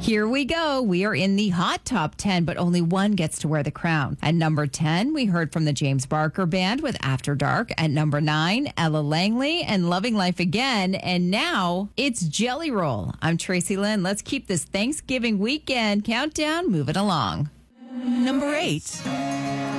Here we go. We are in the hot top 10, but only one gets to wear the crown. At number 10, we heard from the James Barker Band with After Dark. At number 9, Ella Langley and Loving Life Again. And now it's Jelly Roll. I'm Tracy Lynn. Let's keep this Thanksgiving weekend countdown moving along. Number 8.